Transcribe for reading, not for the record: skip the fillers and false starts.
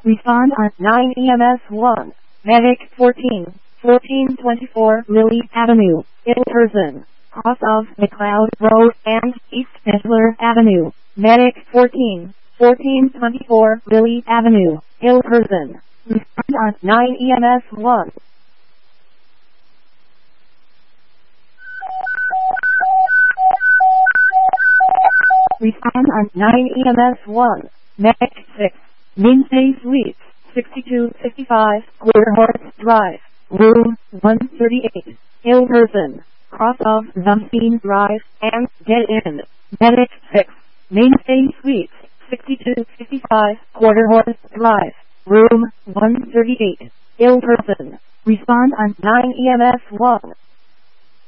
Respond on 9 EMS 1. Medic 1424 Lily Avenue, Ilterson, cross of McLeod Road and East Midler Avenue. Medic 1424 Lily Avenue, Ilterson. Respond on 9 EMS 1. Respond on 9 EMS 1. Medic 6. Mainstay Suites, 6255 Quarterhorse Drive, Room 138, Ilterson, cross of Dumpstein Drive and Dead End. Medic 6. Mainstay Suites, 6255 Quarterhorse Drive, Room 138, Ilterson. Respond on 9 EMS 1.